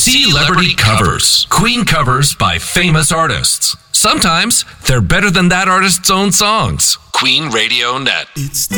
Celebrity Covers. Queen covers by famous artists. Sometimes they're better than that artist's own songs. Queen Radio Net.